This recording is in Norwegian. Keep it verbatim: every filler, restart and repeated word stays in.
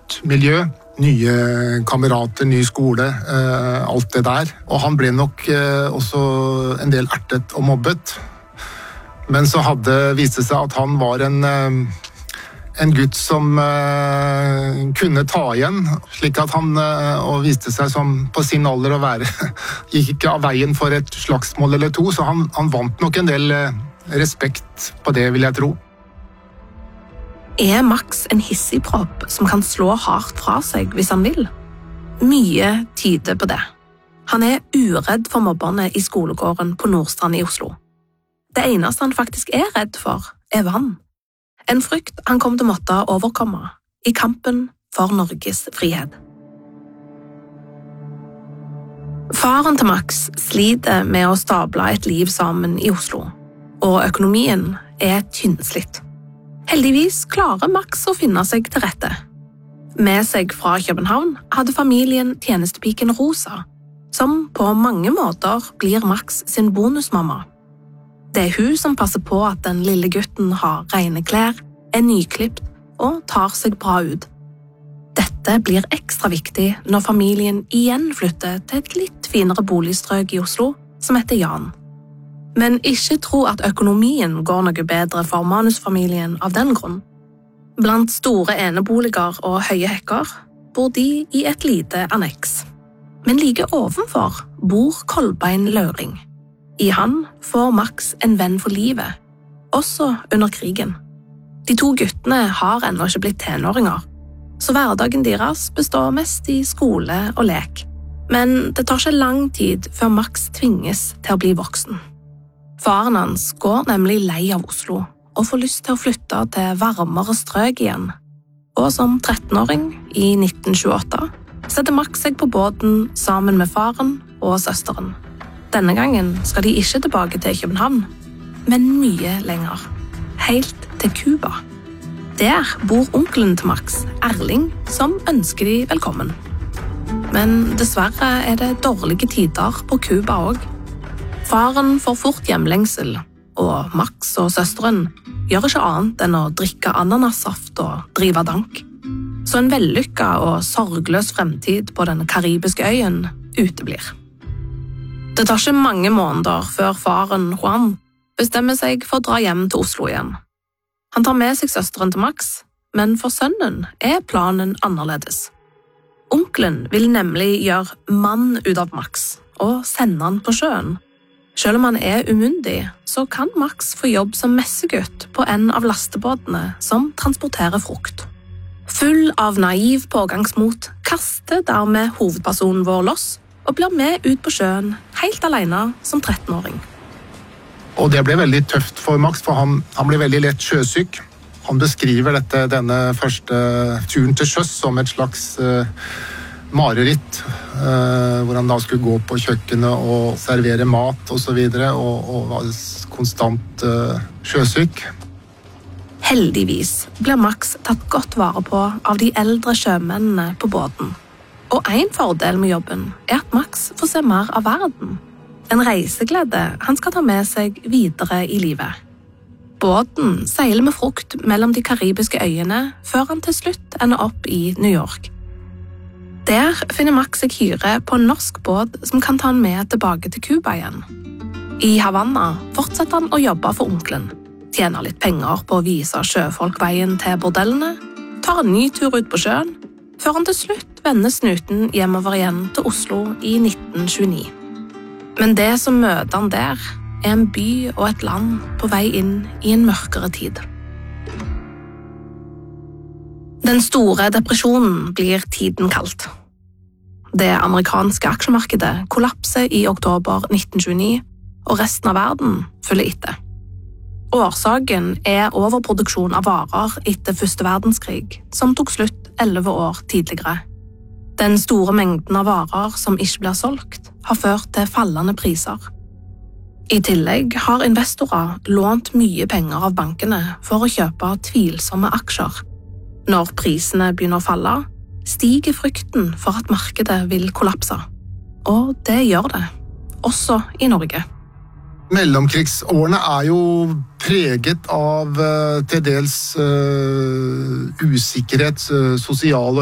nytt miljø, nye kamerater, ny skole, alt det der. Og han ble nok også en del ertet og mobbet. Men så hadde vist det seg at han var en, en gutt som kunne ta igjen, slik at han og viste seg som på sin alder å være, gikk ikke av veien for et slagsmål eller to, så han, han vant nok en del respekt på det, vil jeg tro. Er Max en hissigpropp som kan slå hardt fra seg hvis han vil? Mye tyder på det. Han er uredd for mobberne i skolegården på Nordstrand i Oslo. Det eneste han faktisk er redd for, er vann. En frykt han kom til å måtte overkomme i kampen for Norges frihet. Faren til Max sliter med å stable et liv sammen i Oslo, og økonomien er tynnslitt. Heldigvis klarer Max å finne seg til rette. Med seg fra København hadde familien tjenestepiken Rosa, som på mange måter blir Max sin bonusmamma. Det er hun som passer på at den lille gutten har rene klær, er nyklipt og tar seg bra ut. Dette blir ekstra viktig når familien igjen flytter til et litt finere boligstrøk i Oslo som heter Jan. Men ikke tro at økonomien går noe bedre for manusfamilien av den grunn. Blant store eneboliger og høye hekker bor de i et lite anneks. Men like ovenfor bor Kolbein Lauring. I han får Max en venn for livet, også under krigen. De to guttene har ennå ikke blitt tenåringer, så hverdagen deres består mest i skole og lek. Men det tar ikke lang tid før Max tvinges til å bli voksen. Faren hans går nemlig lei av Oslo og får lyst til å flytte til varmere strøk igjen. Og som trettenåring i nitten tjueåtte setter Max seg på båten sammen med faren og søsteren. Denne gangen skal de ikke tilbake til København, men mye lenger. Helt til Cuba. Der bor onkelen til Max, Erling, som ønsker de velkommen. Men dessverre er det dårlige tider på Cuba også. Faren får fort hjemlengsel, og Max og søsteren gjør ikke annet enn å drikke ananassaft og drive dank. Så en vellykket og sorgløs fremtid på den karibiske øyen uteblir. Det tar ikke mange måneder før faren, Juan, bestemmer seg for å dra hjem til Oslo igjen. Han tar med seg søsteren til Max, men for sønnen er planen annerledes. Onkelen vil nemlig gjøre mann ut av Max og sende han på sjøen. Selv om han er umyndig, så kan Max få jobb som messegutt på en av lastebåtene som transporterer frukt. Full av naiv pågangsmot kaster dermed hovedpersonen vår loss og blir med ut på sjøen helt alene som trettenåring. Og det ble veldig tøft for Max, for han, han ble veldig lett sjøsyk. Han beskriver dette, denne første turen til sjøs som et slags uh, mareritt, uh, hvor han da skulle gå på kjøkkenet og servere mat og så videre, og, og var konstant uh, sjøsyk. Heldigvis blir Max tatt godt vare på av de eldre sjømennene på båten. Og en fordel med jobben er at Max får se mer av verden. En reiseglede han skal ta med seg videre i livet. Båten seiler med frukt mellom de karibiske øyene før han til slutt ender opp i New York. Der finner Max seg hyre på en norsk båt som kan ta han med tilbake til Cuba igjen. I Havanna fortsetter han å jobbe for onkelen, tjener litt penger på å vise sjøfolk veien til bordellene, tar en ny tur ut på sjøen, før han til slutt vender snuten hjemover igjen til Oslo i nitten tjueni. Men det som møter han der, er en by og et land på vei inn i en mørkere tid. Den store depresjonen blir tiden kalt. Det amerikanske aksjemarkedet kollapser i oktober nitten tjueni, og resten av verden følger etter. Årsaken er overproduksjon av varer etter første verdenskrig, som tok slutt elleve år tidligere. Den store mengden av varer som ikke blir solgt, har ført til fallende priser. I tillegg har investorer lånt mye penger av bankene for å kjøpe tvilsomme aksjer. Når prisene begynner å falle, stiger frykten for at markedet vil kollapse. Og det gjør det, også i Norge. Mellomkrigsårene er jo preget av uh, til dels uh, usikkerhet, uh, sosial og